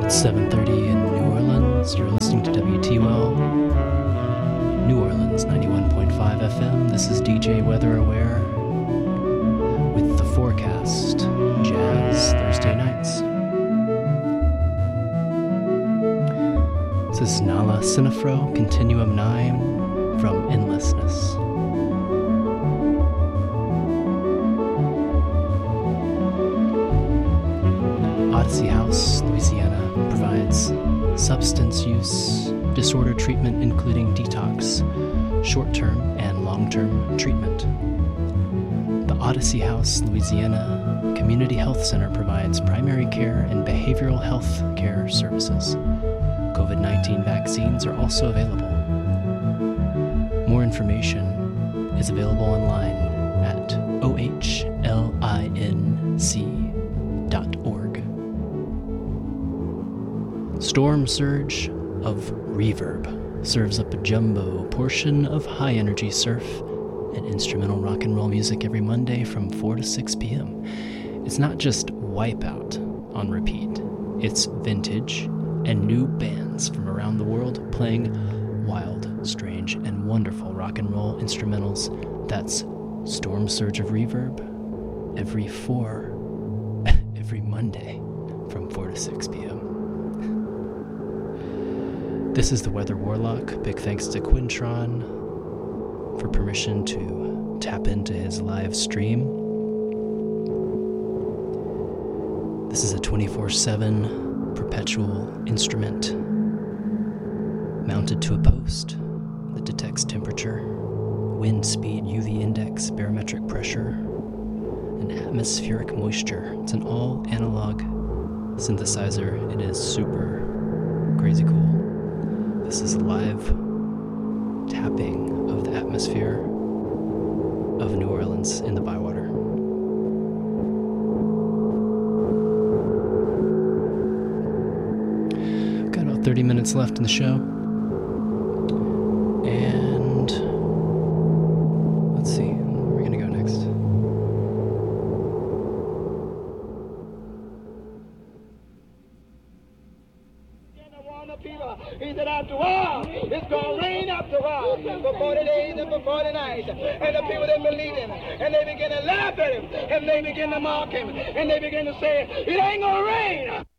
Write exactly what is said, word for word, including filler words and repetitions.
seven thirty in New Orleans. You're listening to W T L, New Orleans ninety-one point five F M. This is D J Weather Aware with the forecast. Jazz Thursday nights. This is Nala Cinefro, Continuum nine from Endlessness. Odyssey House, Louisiana, provides substance use disorder treatment, including detox, short-term and long-term treatment. The Odyssey House, Louisiana Community Health Center provides primary care and behavioral health care services. COVID nineteen vaccines are also available. More information is available online at O H L I N C dot org. Storm Surge of Reverb serves up a jumbo portion of high-energy surf and instrumental rock and roll music every Monday from four to six p.m. It's not just Wipeout on repeat. It's vintage and new bands from around the world playing wild, strange, and wonderful rock and roll instrumentals. That's Storm Surge of Reverb every four, every Monday from four to six p.m. This is the Weather Warlock. Big thanks to Quintron for permission to tap into his live stream. This is a twenty-four seven perpetual instrument mounted to a post that detects temperature, wind speed, U V index, barometric pressure, and atmospheric moisture. It's an all-analog synthesizer. It is super crazy cool. This is a live tapping of the atmosphere of New Orleans in the Bywater. Got about thirty minutes left in the show. And let's see, where are we going to go next? He said, after a while, it's going to rain after a while, for forty days and for forty nights. And the people didn't believe him, and they begin to laugh at him, and they begin to mock him, and they begin to say, it ain't going to rain.